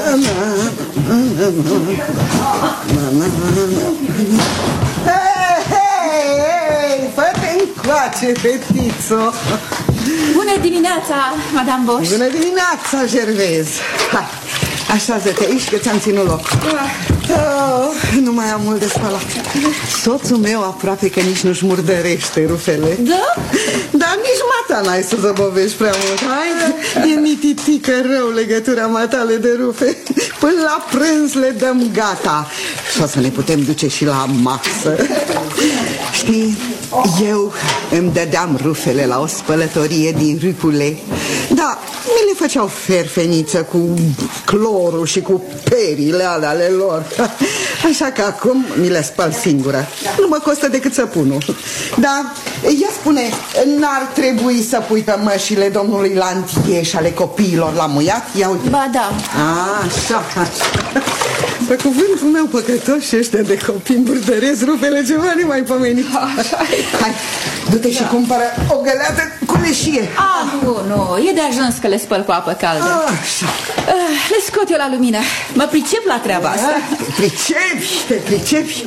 Fă-te încoace, fetițo. Bună dimineața, Madame Bosch. Bună dimineața, Gervais. Hai, așează-te aici că ți-am ținut loc. Nu mai am mult de spălat. Soțul meu aproape că nici nu-și murdărește rufele. Da? Dar nici mata n-ai să zăbovești prea mult. Hai, e mititică rău legătura matale de rufe. Până la prânz le dăm gata. Și o să ne putem duce și la masă. Știi, eu îmi dădeam rufele la o spălătorie din Ricule. Da, mi le făceau ferfeniță cu clorul și cu perile ale lor. Așa că acum mi le spăl singură. Nu mă costă decât săpunul. Da, ia spune, n-ar trebui să pui pe mășile domnului Lantie și ale copiilor la muiat? Ia uite. Ba da. Așa. Pe cuvântul meu păcătoși ăștia de copii murdăresc rufele ceva nemaipomenit. Hai, du-te și cumpără o găleată cu leșie. Nu, e de ajuns că le spăl cu apă caldă. Așa. Le scot eu la lumină. Mă pricep la treaba asta. Te pricepi.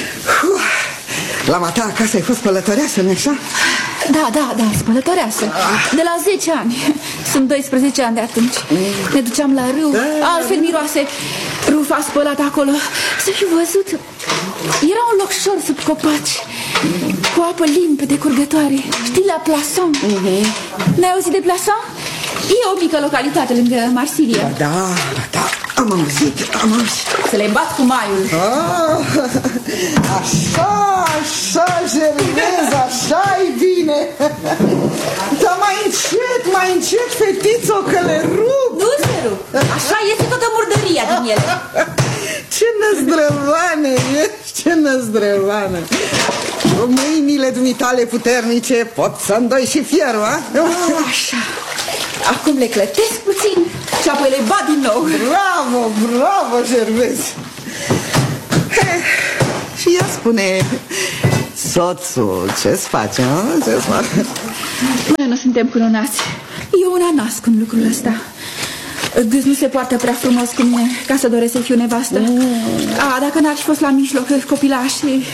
La mata acasă ai fost spălătoreasă, nu-i așa? Da, spălătoreasă. De la 10 ani. Sunt 12 ani de atunci. Ne duceam la râu. Altfel miroase. Rufa spălat acolo. Să fiu văzut. Era un locșor sub copaci, cu apă limpede, curgătoare. Știi, la Plason? N-ai auzit de Plason? E o mică localitate lângă Marsilia. Da, am auzit. Să le bat cu maiul. Așa, Gervais, așa-i bine. Dar mai încet, fetițo, că le rup. Nu se rup. Așa este toată murdăria din ele. Ce năzdrăvană ești, ce năzdrăvană. Mâinile dumitale puternice pot să îndoi și fierul, a? Așa. Acum le clătesc puțin și apoi le bat din nou. Bravo, Gervais. Și ea spune, soțul, ce-ți face, a? Ce-ți face? Noi nu suntem cununați. Eu una nasc în lucrul ăsta. Gâs nu se poartă prea frumos cu mine ca să doresc să fiu nevastă. Dacă n-ar fi fost la mijloc copilaș.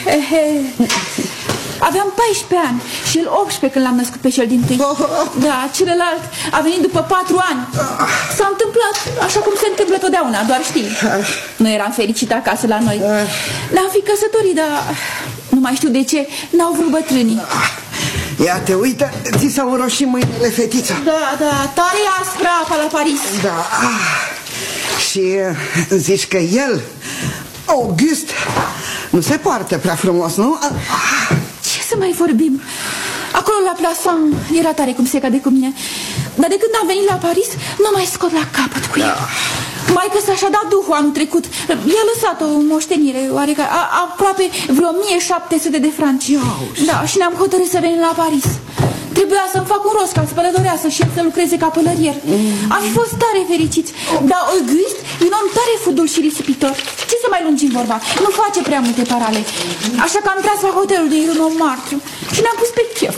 Aveam 14 ani și el 18 când l-am născut pe cel dintâi. Da, celălalt a venit după 4 ani. S-a întâmplat așa cum se întâmplă totdeauna, doar știi. Nu eram fericit acasă la noi. Ne-am fi căsătorit, dar nu mai știu de ce n-au vrut bătrânii. Ia te uită, ți s-au înroșit mâinile, fetița. Da, tare aspra apa la Paris. Da. Și zici că el, August, nu se poartă prea frumos, nu? Ce să mai vorbim? Acolo la Plason era tare cum se cade cu mine. Dar de când am venit la Paris, nu mai scot la capăt cu el. Maică sa și-a dat duhul anul trecut. I-a lăsat o moștenire oarecare, aproape vreo 1700 de franci. Da, și ne-am hotărât să venim la Paris. Trebuia să-mi fac un rost ca spălătoreasă și să lucreze ca pălărier. Am fi fost tare fericiți. Dar August e un om tare fudul și risipitor. Ce să mai lungim vorba? Nu face prea multe parale. Așa că am tras la hotelul din Rue Montmartre și ne-am pus pe chef.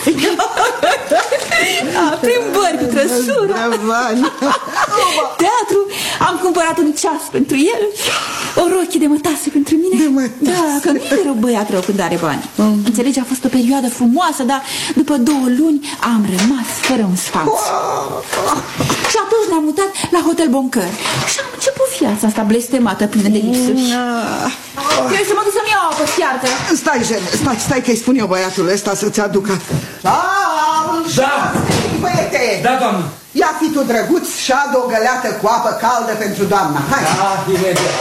Plimbări cu trăsură. Teatru. Am cumpărat un ceas pentru el, o rochie de mătase pentru mine. Da, că nu e rău băiat rău când are bani. Înțelegi, a fost o perioadă frumoasă, dar după 2 luni am rămas fără un sfat. Și atunci ne-am mutat la Hotel Boncoeur și am început viața asta blestemată, plină de lipsuri. Trebuie să mă duc să-mi iau apă fiartă. Stai că-i spun eu băiatul ăsta să-ți aducă. Da, băiete! Da, doamnă. Ia fi tu drăguț și adu o găleată cu apă caldă pentru doamna. Hai! Da, imediat.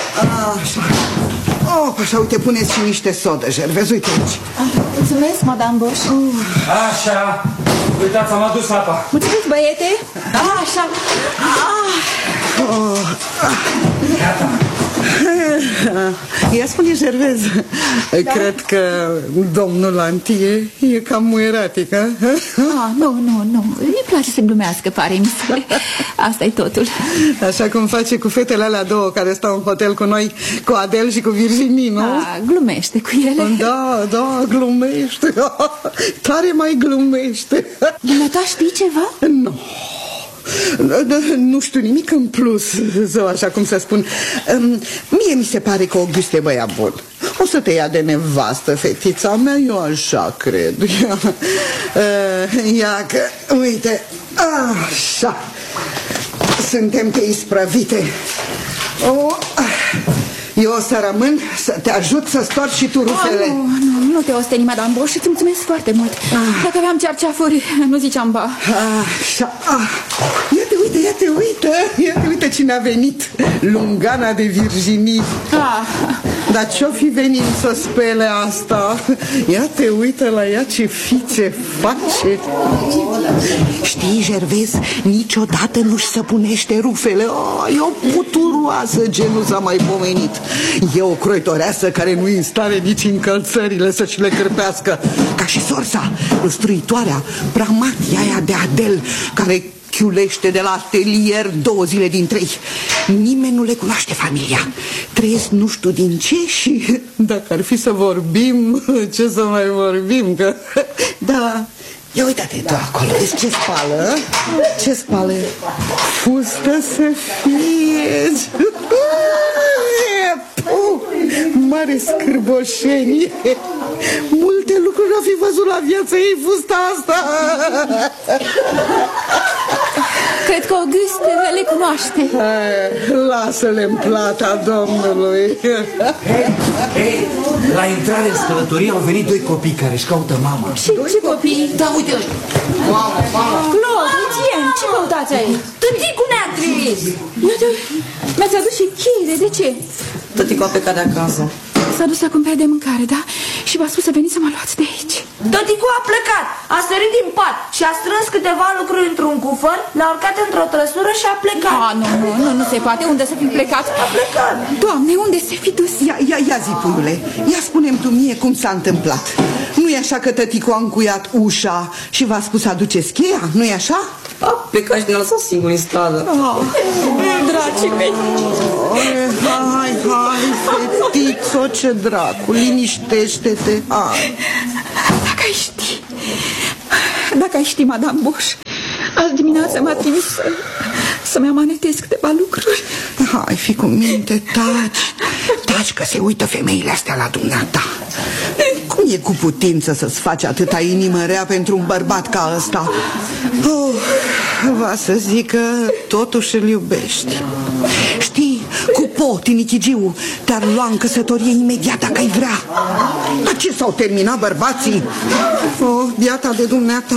Așa, uite, puneți și niște sodă, Gervais, uite aici. Mulțumesc, Madame Bosch. Așa, uitați, am adus apa. Mulțumesc, băiete. Așa. Gata. Ia spune, Gervais, cred că domnul Lantie e cam muieratic, a? Nu, îi place să glumească, pare mi se. Asta e totul. Așa cum face cu fetele alea două care stau în hotel cu noi, cu Adel și cu Virginie, nu? Glumește cu ele. Da, glumește. Tare mai glumește. Dumneata știi ceva? Nu. Nu știu nimic în plus, zău, așa cum să spun. Mie mi se pare că Auguste e băiat bun. O să te ia de nevastă, fetița mea, eu așa cred. Ia că, uite, așa, suntem pe isprăvite. Eu o să rămân să te ajut să storci și tu rufele. Nu te osteni, Madame Bosch, îți mulțumesc foarte mult. Dacă aveam cerceafuri, nu ziceam ba. Așa. Ia te uite cine a venit. Lungana de Virginie. Dar ce-o fi venit să spele asta? Ia te uită la ea, ce fițe face. Știi, Gervais, niciodată nu-și săpunește rufele. E o puturoasă, genul s-a mai pomenit. E o croitoreasă care nu-i în stare nici încălțările să-și le cârpească. Ca și sorsa, lustruitoarea, pramatia aia de Adel, care chiulește de la atelier 2 zile din 3. Nimeni nu le cunoaște familia. Trăiesc nu știu din ce și dacă ar fi să vorbim, ce să mai vorbim? Că... Da, ia uite-te tu acolo, vezi ce spală? Ce spală? Fustă să fie. Mare scârboșenie. Multe lucruri au fi văzut la viața ei fusta asta. Cred că Auguste le cunoaște. Lasă-le în plata Domnului. Hei, la intrare în spălătorie au venit 2 copii care își caută mama. Ce copii? Da, uite ăștia. Mama. Claude, Etienne, ce căutați aici? Tăticul ne-a trimis. Mi-ați adus și cheile, de ce? Tăticul a plecat de acasă. S-a dus să cumpere de mâncare, da? Și v-a spus să veniți să mă luați de aici. Tăticul a plecat, a sărit din pat și a strâns câteva lucruri într-un cufăr, l-a urcat într-o trăsură și a plecat. Nu se poate. Unde să fi plecat? A plecat. Doamne, unde se fi dus? Ia zi, puiule, ia spune-mi tu mie cum s-a întâmplat. Nu-i așa că tăticul a încuiat ușa și v-a spus să aduceți cheia? Nu-i așa? A plecat și ne-a lăsat singur în stradă. Dragii mei. Hai, fetițo, ce dracu, liniștește-te. Dacă ai ști, Madame Bosch, azi dimineața m-a trimis să-mi amanetez câteva lucruri. Hai, fi cu minte, taci că se uită femeile astea la dumneata. Cum e cu putință să-ți faci atâta inimă rea pentru un bărbat ca ăsta? Va să zic că totuși îl iubești. Știi, cu tinichigiu te-ar lua în căsătorie imediat dacă ai vrea. Dar ce s-au terminat bărbații? Biata de dumneata,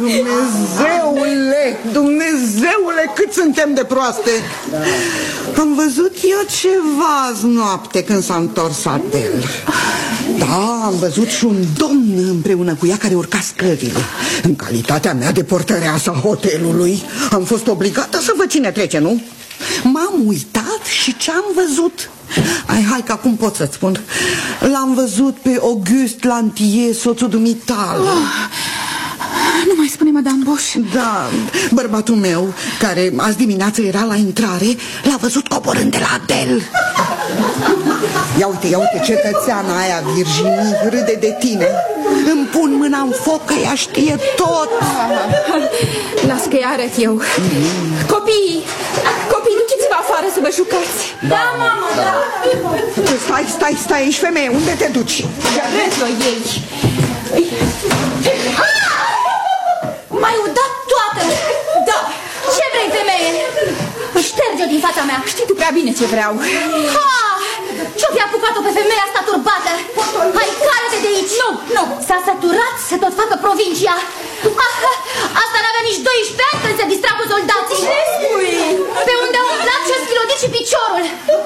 Dumnezeule, cât suntem de proaste. Am văzut eu ceva azi noapte când s-a întors Adel. Da, am văzut și un domn împreună cu ea care urca scările. În calitatea mea de portăreasă a hotelului am fost obligată să văd cine trece, nu? M-am uitat și ce-am văzut? Hai că acum pot să-ți spun. L-am văzut pe Auguste Lantier, soțul dumitale. Nu mai spune, Madame Bosch. Da, bărbatul meu, care azi dimineață era la intrare, l-a văzut coborând de la Adel. Ia uite, cetățeana aia, Virginie, râde de tine. Îmi pun mâna în foc că ea știe tot. Las că-i arăt eu. Copii, duceți-vă afară să vă jucați. Da, mamă, da. Stai, ești femeie, unde te duci? Arăt-o ei. M-ai udat toată. Da. Ce vrei, femeie? Șterge-o din fața mea. Știi tu prea bine ce vreau. Ce-o fi apucat-o pe femeia asta turbată? Hai, care-te de aici! Nu! S-a săturat să tot facă provincia. Asta n-avea nici 12 ani când se distra cu soldații. Ce spui? Pe unde a umblat și-a schilodit și piciorul.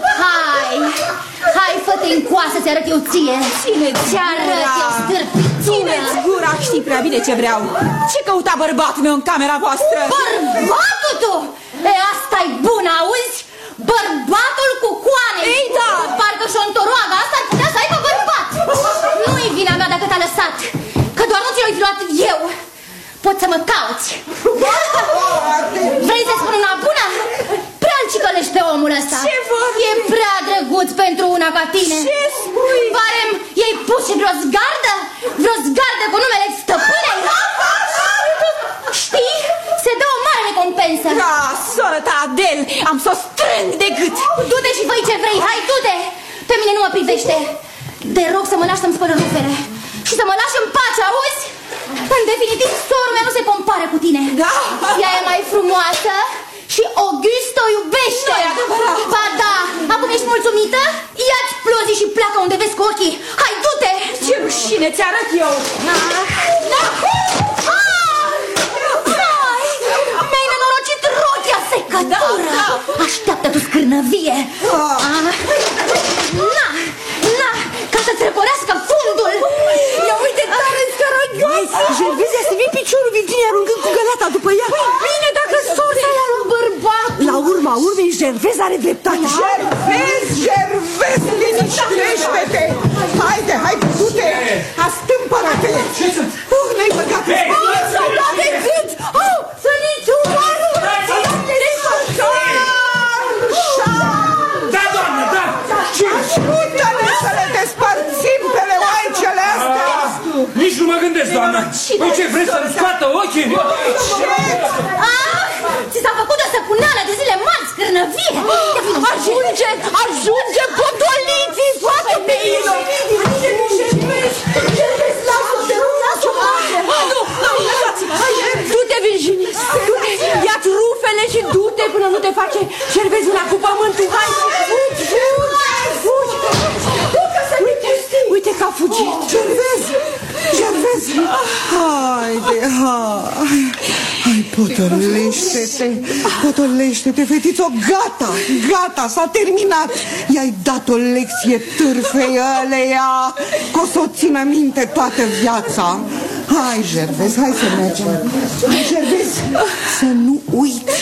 Hai, fă-te în coasă, ți arăt eu ție. Ține-ți arăt eu, stârpițună. Ține-ți gura, știi prea bine ce vreau. Ce căuta bărbatul meu în camera voastră? Bărbatul tu? Asta-i bun, auzi? Bărbatul cu coane. Ei, da. Parcă șontoroaga asta ar putea să aibă bărbat. Nu-i vina mea dacă t-a lăsat, că doar nu ți-l-ai luat eu. Poți să mă cauți. Vrei să spun una bună? Prea-l cicălești pe omul ăsta. Ce vorbi? E prea drăguț pentru una ca tine. Ce spui? Barem, i-ai pus și vreo zgardă? Vreo zgardă cu numele stăpânei? Știi? Se dă o mare recompensă prințesă. Da, soră ta, Adel, am să o strâng de gât. Du-te și fă ce vrei, hai, du-te! Pe mine nu mă privește. Te rog să mă lași să-mi spăl rufele și să mă lași în pace, auzi? În definitiv, sora mea nu se compară cu tine. Da. Ea e mai frumoasă și Augusto o iubește. Nu e adevărat. Ba da, acum ești mulțumită? Ia-ți plozii și pleacă unde vezi cu ochii. Hai, du-te! Ce rușine, ți arăt eu. Mi-ai nenorocit rochia secătură. Așteaptă-tu, scârnăvie. Na, ca să-ți răcorească fundul. Ia uite, tare scărogios. Gervezia să vii piciorul Virginia aruncând cu găleata după ea. Bine, dacă sorsa ea un bărbat. La urma urmei, Gervez are dreptate. Gervez, liniștește-te! Haide, du-te! Astâmpără-te! Ne-ai băgat pe spate! S-au dat de gât! Să nici umarul! Da, doamnă, da! Ajută-ne să le despărțim pe leoaicele astea! Nici nu mă gândesc, doamnă! Păi ce, vreți să-mi scoată ochii? Ți s-a făcut o săpuneală de zile mari, scârnăvie. Ajunge, potoliții! Scoate pe ei! Du-te, Virginie! Ia-ți rufele și du-te până nu te face Gervez una cu pământul! Hai, fugi! Uite că a fugit! Gervez! Haide, hai, potolește-te, fetițo, gata, s-a terminat. I-ai dat o lecție târfei ăleia, că o să o țină minte toată viața. Hai, Gervez, hai să mergem. Hai, Gervez, să nu uiți